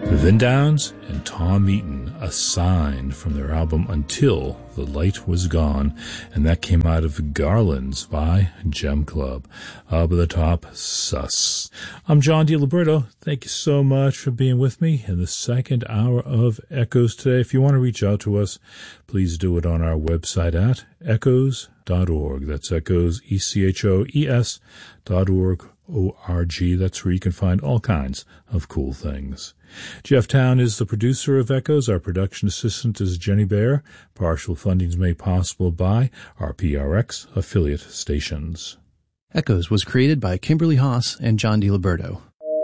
Vin Downs and Tom Eaton, A Sign, from their album Until the Light Was Gone, and that came out of Garlands by Gem Club. Up at the top, Sus. I'm John DiLiberto. Thank you so much for being with me in the second hour of Echoes today. If you want to reach out to us, please do it on our website at echoes.org. That's Echoes, ECHOES.org. O-R-G. That's where you can find all kinds of cool things. Jeff Town is the producer of Echoes. Our production assistant is Jenny Baer. Partial funding is made possible by our PRX affiliate stations. Echoes was created by Kimberly Haas and John DiLiberto.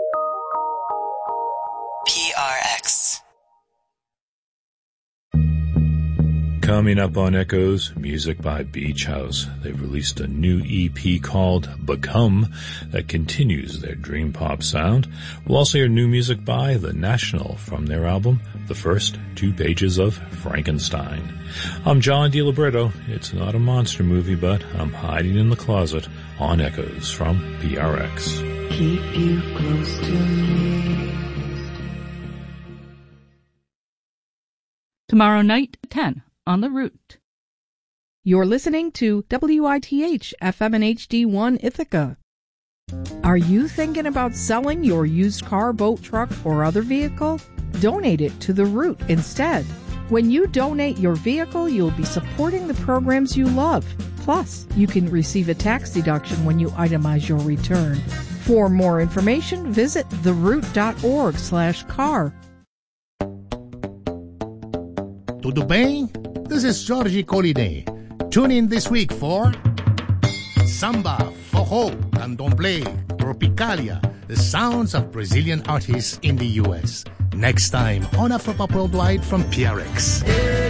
PRX. Coming up on Echoes, music by Beach House. They've released a new EP called Become that continues their dream pop sound. We'll also hear new music by The National from their album, The First 2 Pages of Frankenstein. I'm John DiLiberto. It's not a monster movie, but I'm hiding in the closet on Echoes from PRX. Keep you close to me. Tomorrow night, 10. On the Route. You're listening to WITH FM and HD1 Ithaca. Are you thinking about selling your used car, boat, truck, or other vehicle? Donate it to The Route instead. When you donate your vehicle, you'll be supporting the programs you love. Plus, you can receive a tax deduction when you itemize your return. For more information, visit theroute.org/car. Tudo bem? This is Jorge Collinet. Tune in this week for Samba, Forró, Candomblé, Tropicalia, the sounds of Brazilian artists in the U.S. Next time on Afropop Worldwide from PRX.